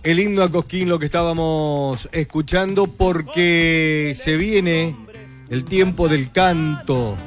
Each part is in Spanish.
El himno a Cosquín, lo que estábamos escuchando, porque se viene el tiempo del canto,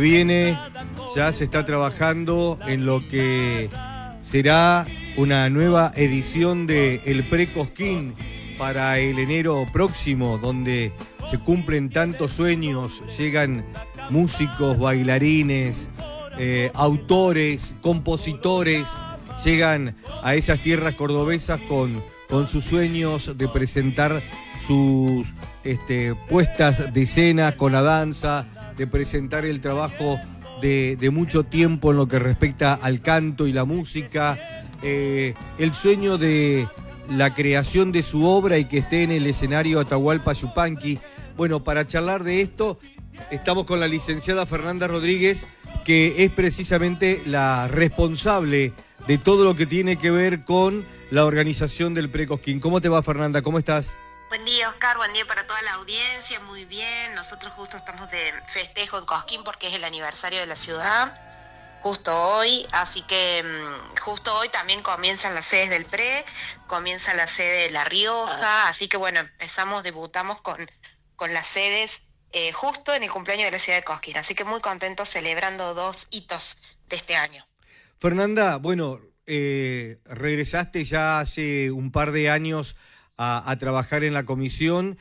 ya se está trabajando en lo que será una nueva edición de El Pre-Cosquín para el enero próximo, donde se cumplen tantos sueños, llegan músicos, bailarines, autores, compositores, llegan a esas tierras cordobesas con sus sueños de presentar sus puestas de escena con la danza, de presentar el trabajo de mucho tiempo en lo que respecta al canto y la música, el sueño de la creación de su obra y que esté en el escenario Atahualpa Yupanqui. Bueno, para charlar de esto, estamos con la licenciada Fernanda Rodríguez, que es precisamente la responsable de todo lo que tiene que ver con la organización del Pre-Cosquín. ¿Cómo te va, Fernanda? ¿Cómo estás? Buen día, Oscar, buen día para toda la audiencia, muy bien. Nosotros justo estamos de festejo en Cosquín porque es el aniversario de la ciudad, justo hoy, así que justo hoy también comienzan las sedes del Pre, comienza la sede de La Rioja, así que bueno, debutamos con las sedes justo en el cumpleaños de la ciudad de Cosquín, así que muy contentos celebrando 2 hitos de este año. Fernanda, bueno, regresaste ya hace un par de años a trabajar en la comisión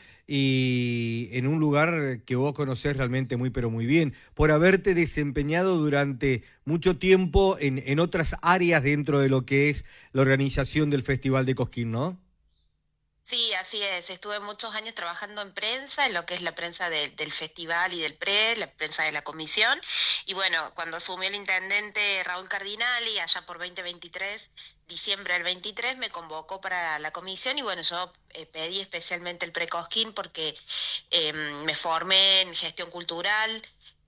y en un lugar que vos conocés realmente muy pero muy bien, por haberte desempeñado durante mucho tiempo en otras áreas dentro de lo que es la organización del Festival de Cosquín, ¿no? Sí, así es. Estuve muchos años trabajando en prensa, en lo que es la prensa del festival y del Pre, la prensa de la comisión. Y bueno, cuando asumió el intendente Raúl Cardinali, allá por 2023, diciembre del 23, me convocó para la comisión y bueno, yo pedí especialmente el Pre-Cosquín porque me formé en gestión cultural.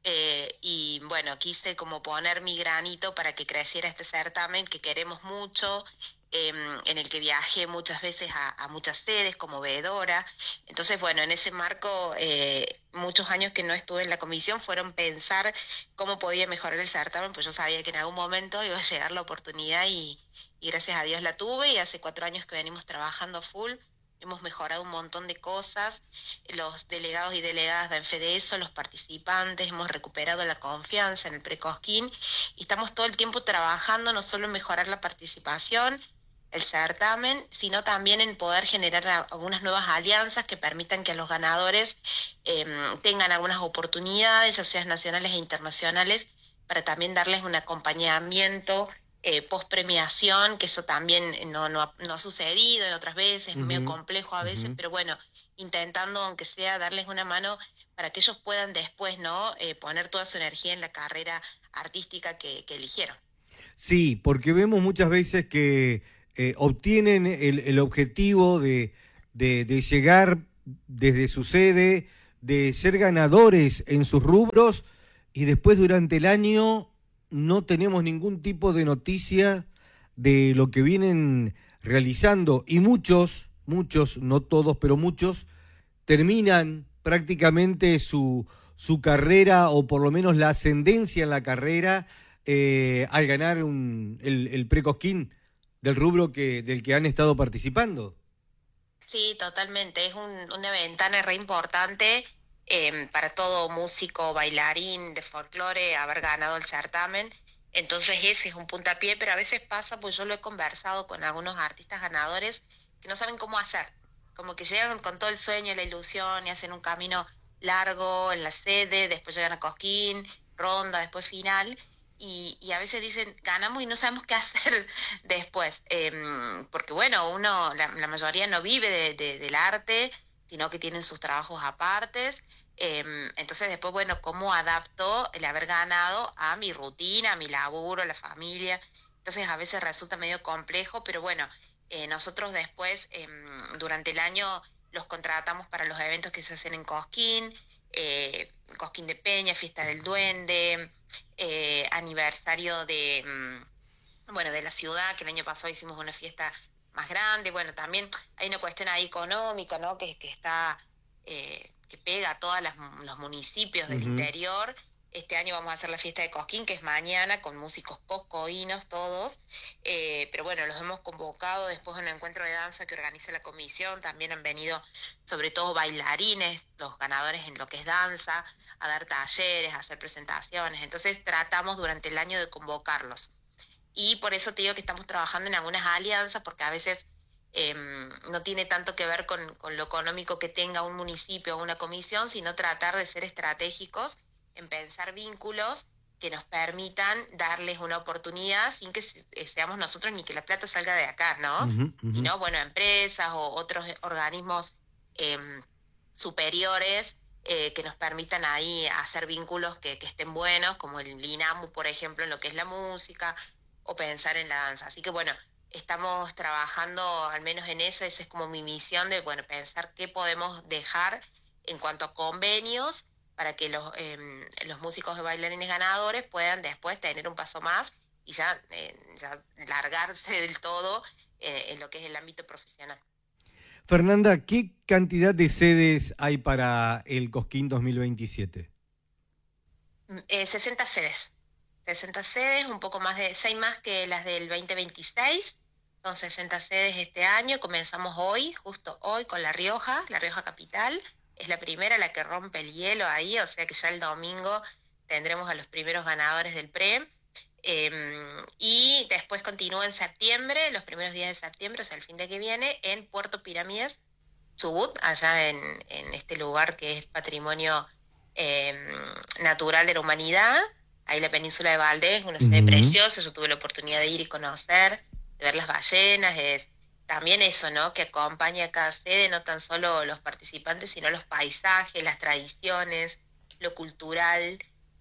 Y bueno, quise como poner mi granito para que creciera este certamen que queremos mucho, en el que viajé muchas veces a muchas sedes como veedora. Entonces, bueno, en ese marco, muchos años que no estuve en la comisión fueron pensar cómo podía mejorar el certamen, pues yo sabía que en algún momento iba a llegar la oportunidad y gracias a Dios la tuve y hace 4 años que venimos trabajando a full. Hemos mejorado un montón de cosas, los delegados y delegadas de FDESO, los participantes, hemos recuperado la confianza en el Pre-Cosquín y estamos todo el tiempo trabajando no solo en mejorar la participación, el certamen, sino también en poder generar algunas nuevas alianzas que permitan que a los ganadores tengan algunas oportunidades, ya sean nacionales e internacionales, para también darles un acompañamiento post premiación, que eso también no ha sucedido en otras veces, medio complejo a veces, pero bueno, intentando aunque sea darles una mano para que ellos puedan después poner toda su energía en la carrera artística que eligieron. Sí, porque vemos muchas veces que obtienen el objetivo de llegar desde su sede, de ser ganadores en sus rubros y después durante el año no tenemos ningún tipo de noticia de lo que vienen realizando y muchos, no todos, pero muchos, terminan prácticamente su carrera o por lo menos la ascendencia en la carrera al ganar el Pre-Cosquín del rubro del que han estado participando. Sí, totalmente. Es una ventana re importante para todo músico, bailarín de folclore haber ganado el certamen. Entonces ese es un puntapié, pero a veces pasa, pues yo lo he conversado con algunos artistas ganadores que no saben cómo hacer. Como que llegan con todo el sueño y la ilusión y hacen un camino largo en la sede, después llegan a Cosquín, ronda, después final. Y a veces dicen, ganamos y no sabemos qué hacer después, porque bueno, la mayoría no vive del arte, sino que tienen sus trabajos apartes, entonces después, bueno, ¿cómo adapto el haber ganado a mi rutina, a mi laburo, a la familia? Entonces a veces resulta medio complejo, pero bueno, nosotros después, durante el año, los contratamos para los eventos que se hacen en Cosquín, Cosquín de Peña, Fiesta del Duende, aniversario de la ciudad, que el año pasado hicimos una fiesta más grande. Bueno, también hay una cuestión ahí económica, ¿no? Que está, que pega a todos los municipios del interior, Este año vamos a hacer la fiesta de Cosquín, que es mañana, con músicos coscoínos todos. Pero bueno, los hemos convocado después de un encuentro de danza que organiza la comisión. También han venido sobre todo bailarines, los ganadores en lo que es danza, a dar talleres, a hacer presentaciones. Entonces tratamos durante el año de convocarlos. Y por eso te digo que estamos trabajando en algunas alianzas, porque a veces no tiene tanto que ver con lo económico que tenga un municipio o una comisión, sino tratar de ser estratégicos en pensar vínculos que nos permitan darles una oportunidad sin que seamos nosotros ni que la plata salga de acá, ¿no? Y no, bueno, empresas o otros organismos superiores que nos permitan ahí hacer vínculos que estén buenos, como el INAMU, por ejemplo, en lo que es la música, o pensar en la danza. Así que bueno, estamos trabajando al menos en eso. Esa es como mi misión de, bueno, pensar qué podemos dejar en cuanto a convenios para que los músicos de bailarines ganadores puedan después tener un paso más y ya largarse del todo en lo que es el ámbito profesional. Fernanda, ¿qué cantidad de sedes hay para el Cosquín 2027? 60 sedes. 60 sedes, un poco más de 6 más que las del 2026. Son 60 sedes este año. Comenzamos hoy, justo hoy, con La Rioja Capital. Es la primera, la que rompe el hielo ahí, o sea que ya el domingo tendremos a los primeros ganadores del PRE. Y después continúa en septiembre, los primeros días de septiembre, o sea, el fin de que viene, en Puerto Pirámides, Chubut, allá en este lugar que es patrimonio natural de la humanidad. Ahí la península de Valdés, una sede preciosa. Yo tuve la oportunidad de ir y conocer, de ver las ballenas. También eso, ¿no? Que acompaña a cada sede, no tan solo los participantes, sino los paisajes, las tradiciones, lo cultural.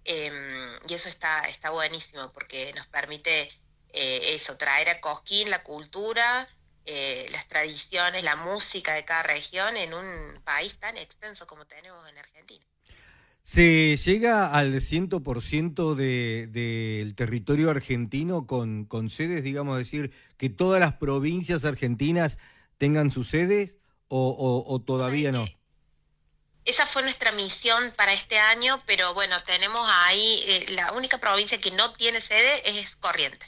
Y eso está buenísimo, porque nos permite eso, traer a Cosquín la cultura, las tradiciones, la música de cada región en un país tan extenso como tenemos en Argentina. ¿Se llega al 100% del territorio argentino con sedes, digamos, decir, que todas las provincias argentinas tengan sus sedes o todavía no? Esa fue nuestra misión para este año, pero bueno, tenemos ahí, la única provincia que no tiene sede es Corrientes.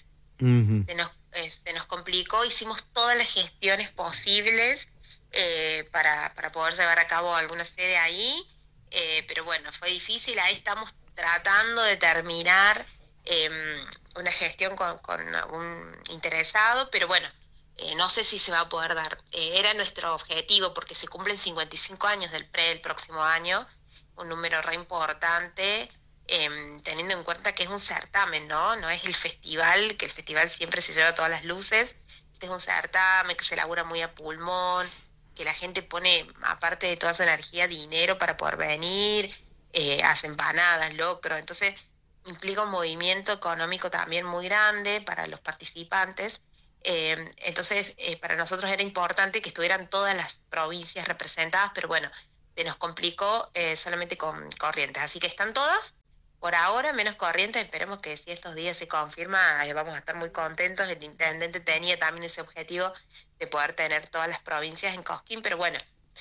Se nos complicó, hicimos todas las gestiones posibles para poder llevar a cabo alguna sede ahí. Pero bueno, fue difícil. Ahí estamos tratando de terminar una gestión con un interesado, pero bueno, no sé si se va a poder dar. Era nuestro objetivo porque se cumplen 55 años del PRE el próximo año, un número re importante, teniendo en cuenta que es un certamen, ¿no? No es el festival, que el festival siempre se lleva todas las luces. Este es un certamen que se elabora muy a pulmón, que la gente pone, aparte de toda su energía, dinero para poder venir, hace empanadas, locro. Entonces implica un movimiento económico también muy grande para los participantes. Entonces para nosotros era importante que estuvieran todas las provincias representadas, pero bueno, se nos complicó solamente con Corrientes. Así que están todas por ahora, menos Corrientes. Esperemos que si estos días se confirma, vamos a estar muy contentos. El intendente tenía también ese objetivo de poder tener todas las provincias en Cosquín, pero bueno,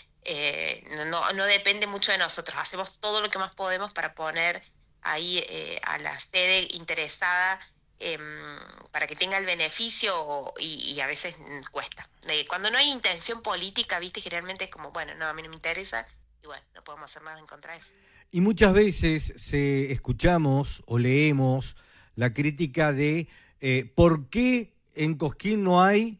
no depende mucho de nosotros. Hacemos todo lo que más podemos para poner ahí a la sede interesada para que tenga el beneficio y a veces cuesta. Cuando no hay intención política, viste, generalmente es como, bueno, no, a mí no me interesa y bueno, no podemos hacer nada en contra de eso. Y muchas veces escuchamos o leemos la crítica de por qué en Cosquín no hay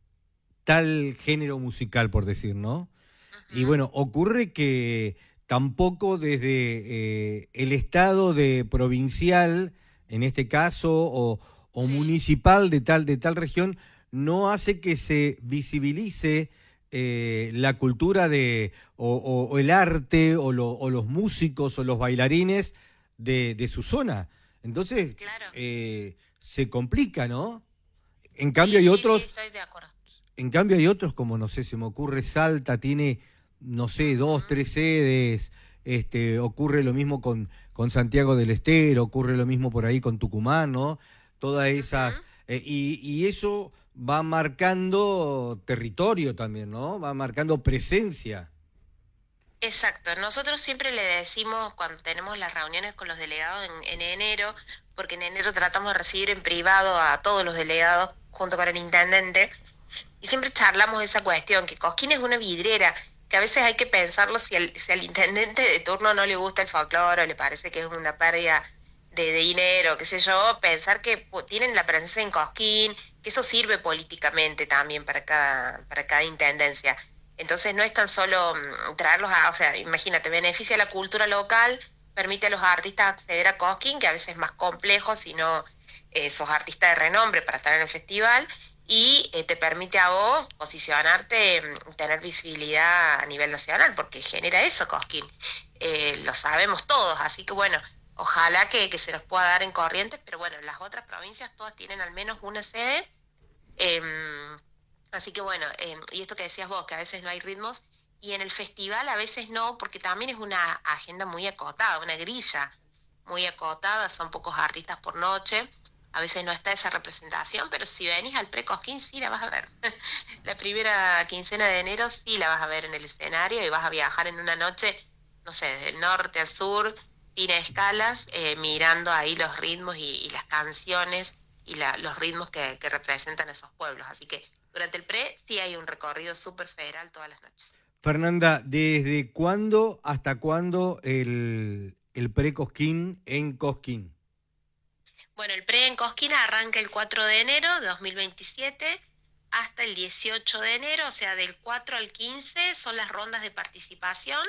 tal género musical, por decir, ¿no? Y bueno, ocurre que tampoco desde el estado de provincial, en este caso, o municipal de tal región, no hace que se visibilice la cultura o el arte o los músicos o los bailarines de su zona. Entonces, claro, se complica, ¿no? En cambio hay otros... Sí, estoy de acuerdo. En cambio hay otros como, no sé, se me ocurre Salta, tiene, no sé, 2, 3 sedes, ocurre lo mismo con Santiago del Estero, ocurre lo mismo por ahí con Tucumán, ¿no? Todas esas... y eso va marcando territorio también, ¿no? Va marcando presencia. Exacto, nosotros siempre le decimos cuando tenemos las reuniones con los delegados en enero, porque en enero tratamos de recibir en privado a todos los delegados junto con el intendente, y siempre charlamos esa cuestión, que Cosquín es una vidriera, que a veces hay que pensarlo si al intendente de turno no le gusta el folclore o le parece que es una pérdida de dinero, qué sé yo, pensar que tienen la presencia en Cosquín, que eso sirve políticamente también para cada intendencia. Entonces no es tan solo traerlos o sea, imagínate, beneficia a la cultura local, permite a los artistas acceder a Cosquín, que a veces es más complejo, sino sos artista de renombre para estar en el festival, y te permite a vos posicionarte, tener visibilidad a nivel nacional, porque genera eso Cosquín. Lo sabemos todos, así que bueno, ojalá que se nos pueda dar en Corrientes, pero bueno, las otras provincias todas tienen al menos una sede. Así que bueno, y esto que decías vos, que a veces no hay ritmos, y en el festival a veces no, porque también es una agenda muy acotada, una grilla muy acotada, son pocos artistas por noche, a veces no está esa representación, pero si venís al Pre-Cosquín sí la vas a ver. La primera quincena de enero sí la vas a ver en el escenario y vas a viajar en una noche, no sé, del norte al sur, sin escalas, mirando ahí los ritmos y las canciones y los ritmos que representan esos pueblos. Así que durante el pre sí hay un recorrido súper federal todas las noches. Fernanda, ¿desde cuándo hasta cuándo el pre-Cosquín en Cosquín? Bueno, el pre en Cosquín arranca el 4 de enero de 2027 hasta el 18 de enero, o sea, del 4 al 15 son las rondas de participación.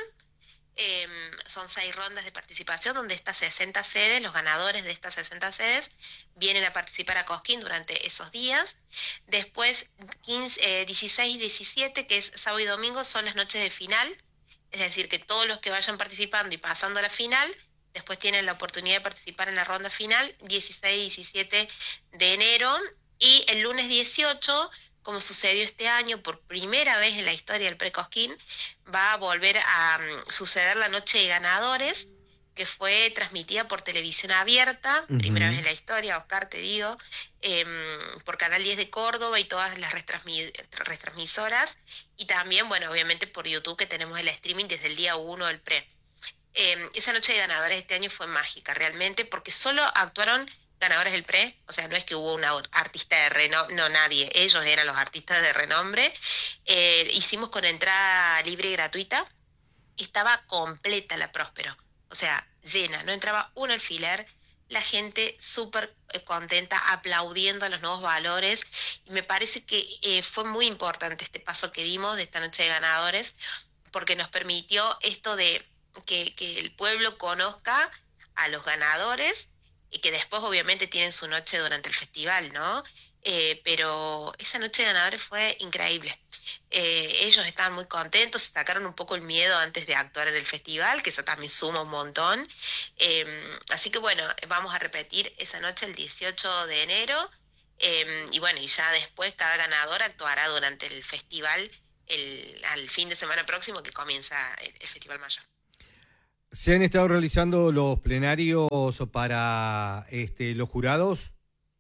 Son 6 rondas de participación donde estas 60 sedes, los ganadores de estas 60 sedes, vienen a participar a Cosquín durante esos días. Después, 16 y 17, que es sábado y domingo, son las noches de final. Es decir, que todos los que vayan participando y pasando a la final, después tienen la oportunidad de participar en la ronda final, 16 y 17 de enero. Y el lunes 18, como sucedió este año por primera vez en la historia del Pre-Cosquín, va a volver a suceder la Noche de Ganadores, que fue transmitida por televisión abierta, primera vez Ujú. en la historia, Oscar, te digo, por Canal 10 de Córdoba y todas las retransmisoras, y también, bueno, obviamente por YouTube, que tenemos el streaming desde el día 1 del pre. Esa noche de ganadores este año fue mágica, realmente, porque solo actuaron ganadores del pre, o sea, no es que hubo una artista de renombre, no, nadie, ellos eran los artistas de renombre. Hicimos con entrada libre y gratuita, estaba completa la Próspero, o sea, llena, no entraba un alfiler, la gente súper contenta, aplaudiendo a los nuevos valores, y me parece que fue muy importante este paso que dimos de esta noche de ganadores, porque nos permitió esto de que el pueblo conozca a los ganadores y que después obviamente tienen su noche durante el festival, ¿no? Pero esa noche de ganadores fue increíble. Ellos estaban muy contentos, se sacaron un poco el miedo antes de actuar en el festival, que eso también suma un montón. Así que bueno, vamos a repetir esa noche el 18 de enero. Y bueno, y ya después cada ganador actuará durante el festival al fin de semana próximo que comienza el Festival Mayor. ¿Se han estado realizando los plenarios para los jurados?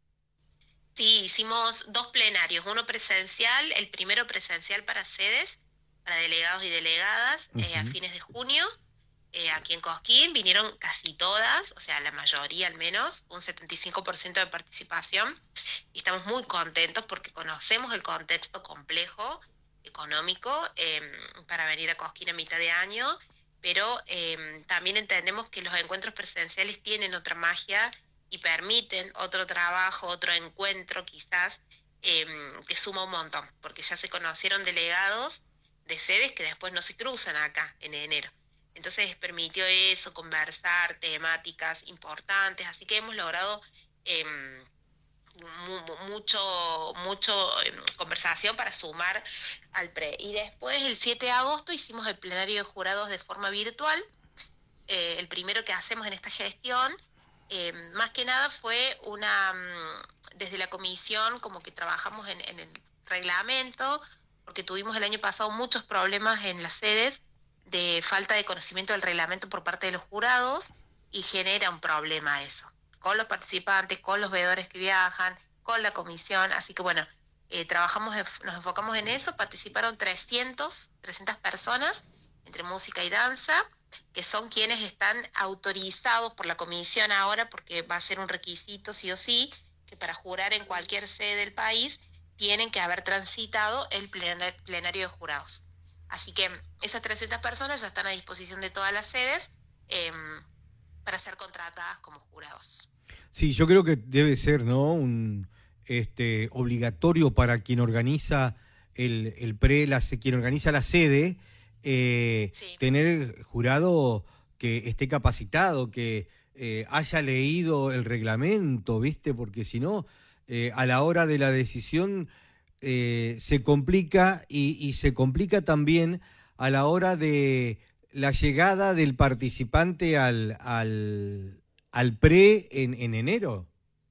Sí, hicimos 2 plenarios, uno presencial, el primero presencial para sedes, para delegados y delegadas, a Ujú. fines de junio, aquí en Cosquín, vinieron casi todas, o sea, la mayoría al menos, un 75% de participación, y estamos muy contentos porque conocemos el contexto complejo económico para venir a Cosquín a mitad de año, pero también entendemos que los encuentros presenciales tienen otra magia y permiten otro trabajo, otro encuentro quizás, que suma un montón, porque ya se conocieron delegados de sedes que después no se cruzan acá en enero. Entonces permitió eso, conversar temáticas importantes, así que hemos logrado mucho conversación para sumar al pre. Y después, el 7 de agosto, hicimos el plenario de jurados de forma virtual, el primero que hacemos en esta gestión. Más que nada fue desde la comisión, como que trabajamos en el reglamento, porque tuvimos el año pasado muchos problemas en las sedes de falta de conocimiento del reglamento por parte de los jurados, y genera un problema eso, con los participantes, con los veedores que viajan, con la comisión. Así que bueno, nos enfocamos en eso, participaron 300 personas, entre música y danza, que son quienes están autorizados por la comisión ahora, porque va a ser un requisito sí o sí, que para jurar en cualquier sede del país tienen que haber transitado el plenario de jurados. Así que esas 300 personas ya están a disposición de todas las sedes eh, para ser contratadas como jurados. Sí, yo creo que debe ser, ¿no? Obligatorio para quien organiza el pre, quien organiza la sede, Sí. tener jurado que esté capacitado, que haya leído el reglamento, ¿viste? Porque si no, a la hora de la decisión se complica y se complica también a la hora de la llegada del participante al pre en enero.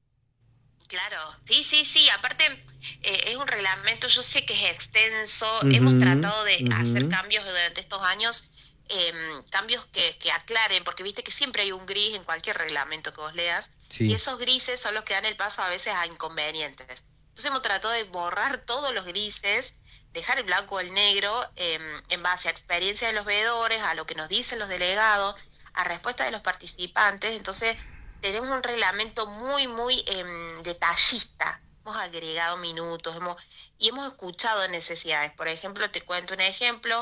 Claro, sí, sí, sí. Aparte, es un reglamento, yo sé que es extenso. Hemos Ujú, tratado de hacer ujú. cambios durante estos años, cambios que aclaren, porque viste que siempre hay un gris en cualquier reglamento que vos leas, y Sí. esos grises son los que dan el paso a veces a inconvenientes. Entonces hemos tratado de borrar todos los grises, dejar el blanco o el negro, en base a experiencia de los veedores, a lo que nos dicen los delegados, a respuesta de los participantes. Entonces tenemos un reglamento muy, muy detallista. Hemos agregado minutos, y hemos escuchado necesidades. Por ejemplo, te cuento un ejemplo.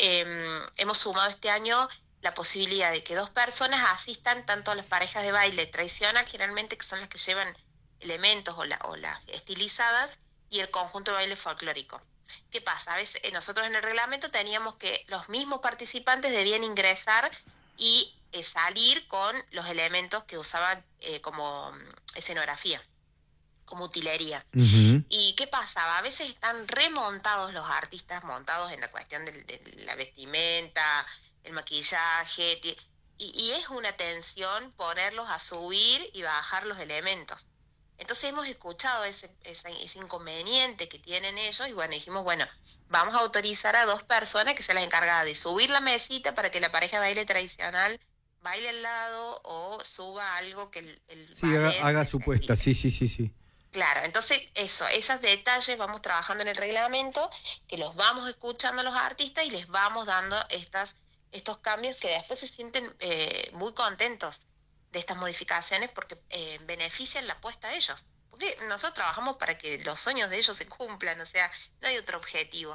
Hemos sumado este año la posibilidad de que 2 personas asistan tanto a las parejas de baile tradicional, generalmente que son las que llevan elementos o las estilizadas, y el conjunto de baile folclórico. ¿Qué pasa? A veces nosotros en el reglamento teníamos que los mismos participantes debían ingresar y salir con los elementos que usaban como escenografía, como utilería. Ujú. ¿Y qué pasaba? A veces están remontados los artistas, montados en la cuestión de la vestimenta, el maquillaje, y es una tensión ponerlos a subir y bajar los elementos. Entonces hemos escuchado ese inconveniente que tienen ellos y bueno, dijimos, bueno, vamos a autorizar a 2 personas que se las encargadas de subir la mesita para que la pareja de baile tradicional baile al lado o suba algo que el Sí, ballet haga su puesta, necesite. sí, sí, sí, sí. Claro, entonces eso, esos detalles vamos trabajando en el reglamento, que los vamos escuchando a los artistas y les vamos dando estos cambios que después se sienten muy contentos de estas modificaciones porque benefician la apuesta de ellos. Porque nosotros trabajamos para que los sueños de ellos se cumplan, o sea, no hay otro objetivo.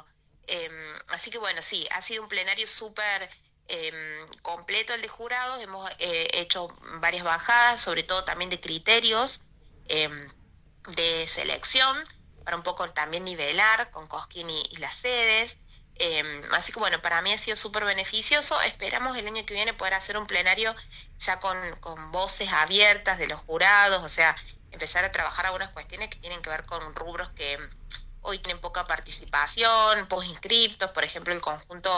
Así que bueno, sí, ha sido un plenario súper completo el de jurados, hemos hecho varias bajadas, sobre todo también de criterios. em, de selección para un poco también nivelar con Cosquín y las sedes. Así que bueno, para mí ha sido súper beneficioso. Esperamos el año que viene poder hacer un plenario ya con voces abiertas de los jurados, o sea, empezar a trabajar algunas cuestiones que tienen que ver con rubros que hoy tienen poca participación, pocos inscriptos, por ejemplo, el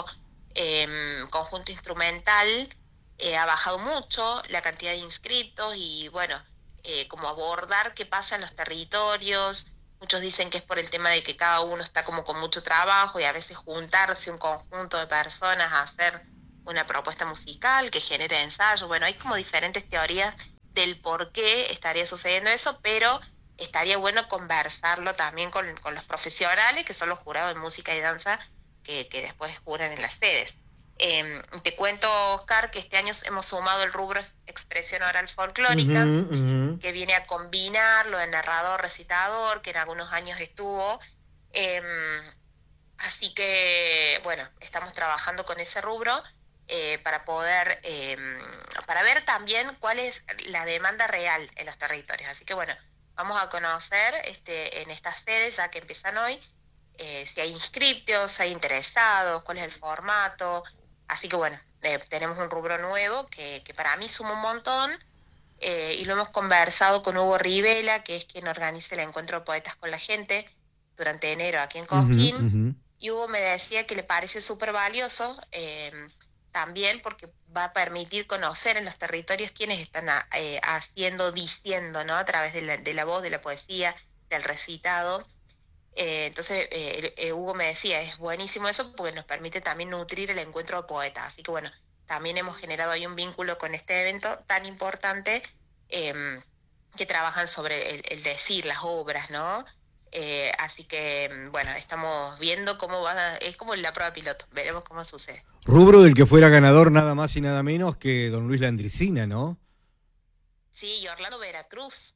conjunto instrumental ha bajado mucho la cantidad de inscriptos y bueno, como abordar qué pasa en los territorios. Muchos dicen que es por el tema de que cada uno está como con mucho trabajo y a veces juntarse un conjunto de personas a hacer una propuesta musical que genere ensayos. Bueno, hay como diferentes teorías del por qué estaría sucediendo eso, pero estaría bueno conversarlo también con los profesionales, que son los jurados de música y danza, que después juran en las sedes. Te cuento, Oscar, que este año hemos sumado el rubro expresión oral Ujú, folclórica, ujú. que viene a combinar lo de narrador, recitador, que en algunos años estuvo. Eh, Así que, bueno, estamos trabajando con ese rubro para poder, para ver también cuál es la demanda real en los territorios. Así que, bueno, vamos a conocer en estas sedes, ya que empiezan hoy, si hay inscriptos, si hay interesados, cuál es el formato. Así que, bueno, tenemos un rubro nuevo que para mí suma un montón y lo hemos conversado con Hugo Rivela, que es quien organiza el encuentro de poetas con la gente durante enero aquí en Ujú, Cosquín, ujú. y Hugo me decía que le parece súper valioso también porque va a permitir conocer en los territorios quiénes están haciendo, diciendo, ¿no? A través de la voz, de la poesía, del recitado. Entonces, Hugo me decía, es buenísimo eso porque nos permite también nutrir el encuentro de poetas. Así que bueno, también hemos generado ahí un vínculo con este evento tan importante, eh, que trabajan sobre el decir, las obras, ¿no? Así que, bueno, estamos viendo cómo va, es como la prueba piloto, veremos cómo sucede. Rubro del que fuera ganador nada más y nada menos que don Luis Landricina, ¿no? Sí, y Orlando Veracruz.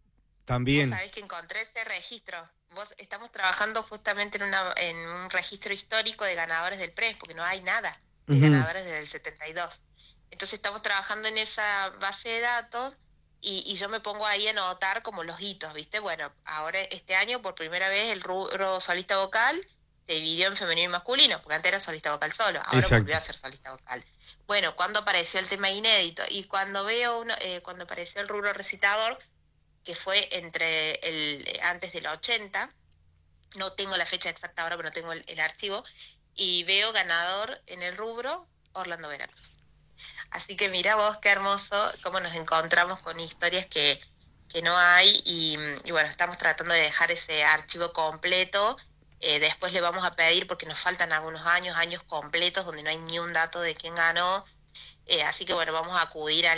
Vos También. sabés que encontré ese registro. Estamos trabajando justamente en un registro histórico de ganadores del PRES, porque no hay nada de Ujú. ganadores desde el 72. Entonces estamos trabajando en esa base de datos y yo me pongo ahí a anotar como los hitos, ¿viste? Bueno, ahora este año por primera vez el rubro solista vocal se dividió en femenino y masculino, porque antes era solista vocal solo, ahora volvió Exacto. a ser solista vocal. Bueno, cuando apareció el tema inédito y cuando cuando apareció el rubro recitador, que fue entre antes del 80, no tengo la fecha exacta ahora, pero no tengo el archivo, y veo ganador en el rubro Orlando Veracruz. Así que mira vos qué hermoso cómo nos encontramos con historias que no hay y bueno, estamos tratando de dejar ese archivo completo. Después le vamos a pedir, porque nos faltan algunos años completos donde no hay ni un dato de quién ganó. Así que bueno, vamos a acudir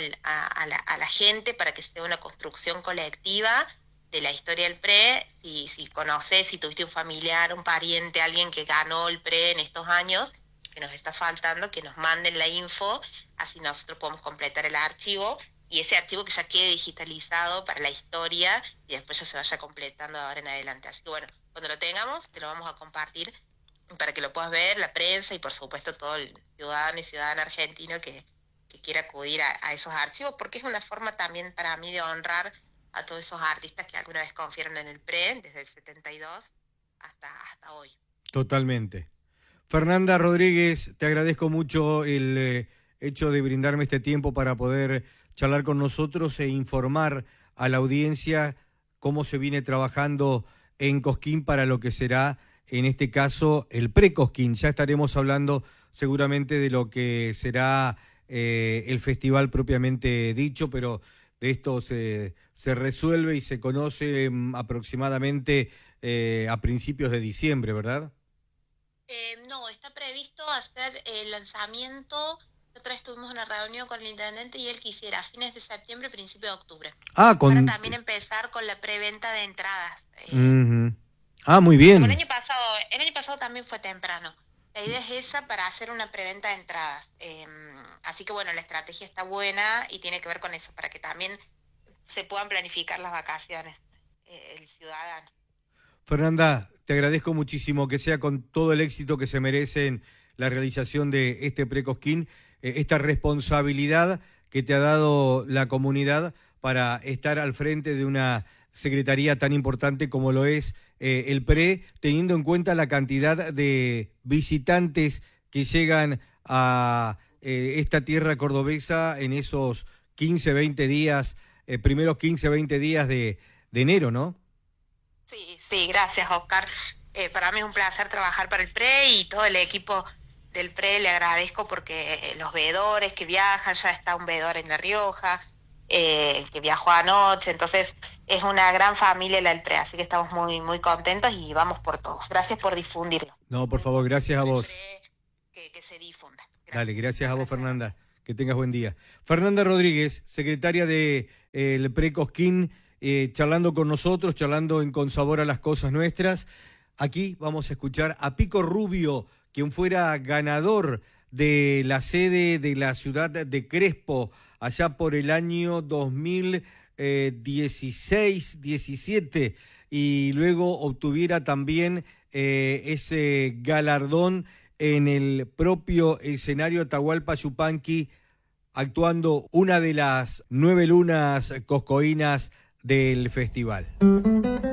a la gente para que sea una construcción colectiva de la historia del PRE. Si conoces, si tuviste un familiar, un pariente, alguien que ganó el PRE en estos años, que nos está faltando, que nos manden la info, así nosotros podemos completar el archivo y ese archivo que ya quede digitalizado para la historia y después ya se vaya completando ahora en adelante. Así que bueno, cuando lo tengamos, te lo vamos a compartir para que lo puedas ver, la prensa y por supuesto todo el ciudadano y ciudadana argentino que quiera acudir a esos archivos, porque es una forma también para mí de honrar a todos esos artistas que alguna vez confiaron en el PRE, desde el 72 hasta hoy. Totalmente. Fernanda Rodríguez, te agradezco mucho el hecho de brindarme este tiempo para poder charlar con nosotros e informar a la audiencia cómo se viene trabajando en Cosquín para lo que será, en este caso, el pre-Cosquín. Ya estaremos hablando seguramente de lo que será el festival propiamente dicho, pero de esto se resuelve y se conoce aproximadamente a principios de diciembre, ¿verdad? No, está previsto hacer el lanzamiento. Otra vez tuvimos una reunión con el intendente y él quisiera a fines de septiembre, principio de octubre, Ah, para con... también empezar con la preventa de entradas. Ujú. Ah, muy Como bien. el año pasado también fue temprano. La idea es esa para hacer una preventa de entradas. Así que bueno, la estrategia está buena y tiene que ver con eso, para que también se puedan planificar las vacaciones, el ciudadano. Fernanda, te agradezco muchísimo que sea con todo el éxito que se merece en la realización de este Precosquín, esta responsabilidad que te ha dado la comunidad para estar al frente de una secretaría tan importante como lo es el PRE, teniendo en cuenta la cantidad de visitantes que llegan a esta tierra cordobesa en esos 15, 20 días, primeros 15, 20 días de enero, ¿no? Sí, sí, gracias, Oscar. Para mí es un placer trabajar para el PRE y todo el equipo del PRE le agradezco porque los veedores que viajan, ya está un veedor en La Rioja, que viajó anoche, entonces es una gran familia la del PRE, así que estamos muy contentos y vamos por todo. Gracias por difundirlo. No, por Muy favor, importante gracias a para el vos. PRE que se difunda. Dale, Gracias, un gracias a vos, abrazo grande. Fernanda. Que tengas buen día. Fernanda Rodríguez, secretaria de el Precosquín, charlando con nosotros, charlando en Con Sabor a las Cosas Nuestras. Aquí vamos a escuchar a Pico Rubio, quien fuera ganador de la sede de la ciudad de Crespo, allá por el año 2016, 17, y luego obtuviera también ese galardón en el propio escenario Atahualpa Yupanqui, actuando una de las 9 lunas coscoínas del festival.